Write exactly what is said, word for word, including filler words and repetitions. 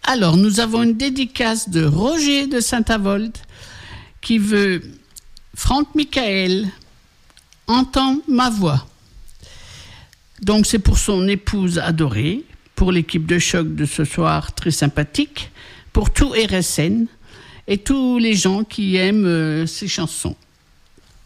Alors, nous avons une dédicace de Roger de Saint-Avold qui veut Franck Michael entend ma voix. Donc, c'est pour son épouse adorée, pour l'équipe de choc de ce soir très sympathique, pour tout R S N et tous les gens qui aiment euh, ces chansons.